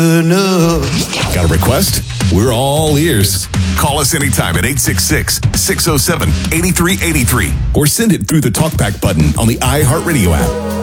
Got a request? We're all ears. Call us anytime at 866-607-8383 or send it through the TalkBack button on the iHeartRadio app.